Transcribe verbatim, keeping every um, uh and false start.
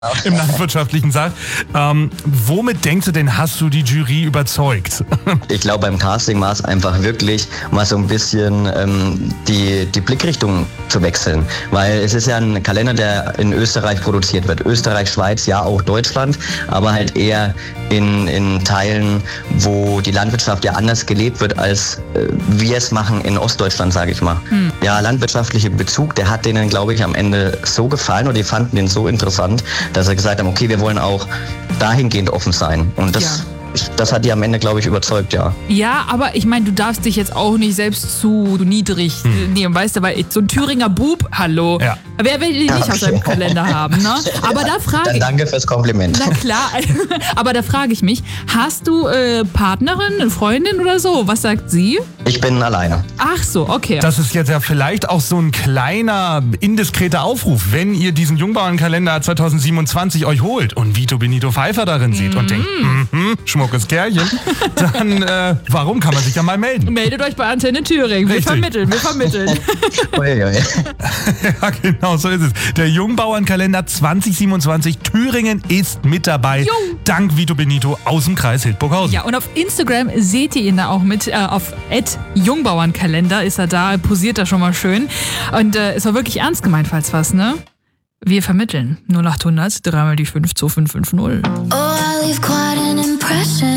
im landwirtschaftlichen sagt. Ähm, womit denkst du denn, hast du die Jury überzeugt? Ich glaube, beim Casting war es einfach wirklich mal so ein bisschen ähm, die, die Blickrichtung zu wechseln. Weil es ist ja ein Kalender, der in Österreich produziert wird. Österreich, Schweiz, ja auch Deutschland, aber halt eher in, in Teilen, wo die Landwirtschaft ja anders gelebt wird, als äh, wir es machen in Ostdeutschland, sage ich mal. Hm. Ja, landwirtschaftlicher Bezug, der hat denen, glaube ich, am Ende so gefallen und die fanden den so interessant, dass sie gesagt haben, okay, wir wollen auch dahingehend offen sein. Und das, ja. das hat die am Ende, glaube ich, überzeugt, ja. Ja, aber ich meine, du darfst dich jetzt auch nicht selbst zu niedrig hm. nehmen, weißt du, weil so ein Thüringer Bub, hallo, ja. wer will den nicht okay. auf seinem Kalender haben, ne? Aber da frage ich... Danke fürs Kompliment. Na klar, aber da frage ich mich, hast du äh, Partnerin, eine Freundin oder so? Was sagt sie? Ich bin alleine. Ach so, okay. Das ist jetzt ja vielleicht auch so ein kleiner, indiskreter Aufruf, wenn ihr diesen Jungbauernkalender zwanzig siebenundzwanzig euch holt und Vito Benito Pfeiffer darin sieht mm. und denkt, mhm, schmuckes Kerlchen, dann äh, warum kann man sich ja mal melden? Meldet euch bei Antenne Thüringen. Wir Richtig. vermitteln, wir vermitteln. ui, ui. Ja, genau, so ist es. Der Jungbauernkalender zwanzig siebenundzwanzig, Thüringen ist mit dabei. Jo. Dank Vito Benito aus dem Kreis Hildburghausen. Ja, und auf Instagram seht ihr ihn da auch mit, äh, auf at Jungbauernkalender ist er da, posiert da schon mal schön. Und äh, ist auch wirklich ernst gemeint, falls was, ne? Wir vermitteln. null acht hundert, dreimal die fünf, zwei fünf fünf null. Oh, I leave quite an impression.